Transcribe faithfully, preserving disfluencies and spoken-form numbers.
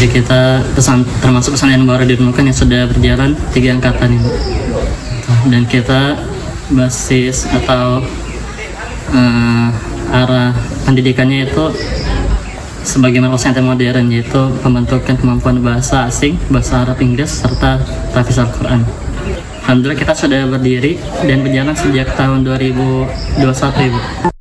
Jadi kita pesan, termasuk pesantren baru di Nunukan yang sudah berjalan tiga angkatan ini. Dan kita basis atau uh, arah pendidikannya itu sebagaimana pesantren modern, yaitu pembentukan kemampuan bahasa asing, bahasa Arab, Inggris, serta tahfiz Al-Quran. Alhamdulillah kita sudah berdiri dan berjalan sejak tahun dua ribu dua puluh satu, Ibu.